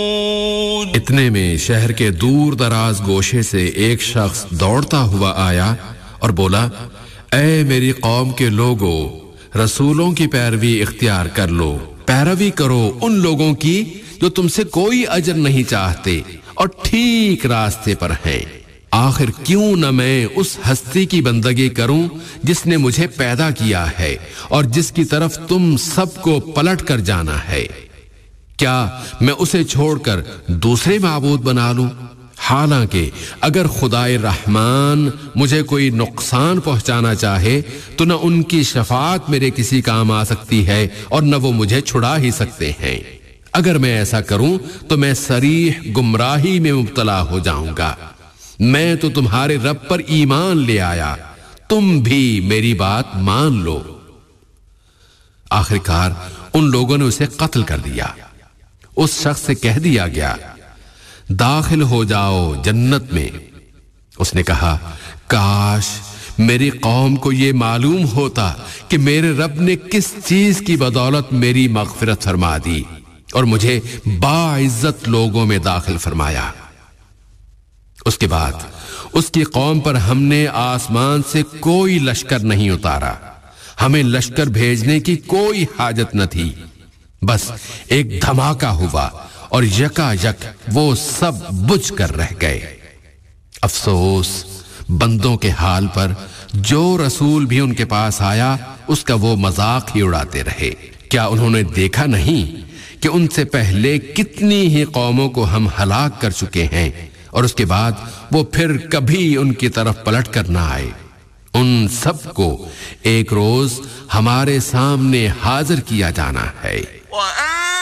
اتنے میں شہر کے دور دراز گوشے سے ایک شخص دوڑتا ہوا آیا اور بولا، اے میری قوم کے لوگو، رسولوں کی پیروی اختیار کر لو، پیروی کرو ان لوگوں کی جو تم سے کوئی اجر نہیں چاہتے اور ٹھیک راستے پر ہیں۔ آخر کیوں نہ میں اس ہستی کی بندگی کروں جس نے مجھے پیدا کیا ہے اور جس کی طرف تم سب کو پلٹ کر جانا ہے؟ کیا میں اسے چھوڑ کر دوسرے معبود بنا لوں؟ حالانکہ اگر خدائے رحمان مجھے کوئی نقصان پہنچانا چاہے تو نہ ان کی شفاعت میرے کسی کام آ سکتی ہے اور نہ وہ مجھے چھڑا ہی سکتے ہیں۔ اگر میں ایسا کروں تو میں صریح گمراہی میں مبتلا ہو جاؤں گا۔ میں تو تمہارے رب پر ایمان لے آیا، تم بھی میری بات مان لو۔ آخرکار ان لوگوں نے اسے قتل کر دیا۔ اس شخص سے کہہ دیا گیا، داخل ہو جاؤ جنت میں۔ اس نے کہا، کاش میری قوم کو یہ معلوم ہوتا کہ میرے رب نے کس چیز کی بدولت میری مغفرت فرما دی اور مجھے باعزت لوگوں میں داخل فرمایا۔ اس کے بعد اس کی قوم پر ہم نے آسمان سے کوئی لشکر نہیں اتارا، ہمیں لشکر بھیجنے کی کوئی حاجت نہ تھی، بس ایک دھماکہ ہوا اور یکا یک وہ سب بجھ کر رہ گئے۔ افسوس بندوں کے حال پر، جو رسول بھی ان کے پاس آیا اس کا وہ مذاق ہی اڑاتے رہے۔ کیا انہوں نے دیکھا نہیں کہ ان سے پہلے کتنی ہی قوموں کو ہم ہلاک کر چکے ہیں اور اس کے بعد وہ پھر کبھی ان کی طرف پلٹ کر نہ آئے؟ ان سب کو ایک روز ہمارے سامنے حاضر کیا جانا ہے۔